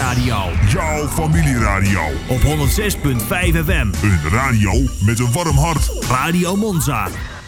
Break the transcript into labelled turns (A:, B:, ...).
A: familieradio.
B: Jouw familieradio.
A: Op 106.5 FM.
B: Een radio met een warm hart.
A: Radio Monza.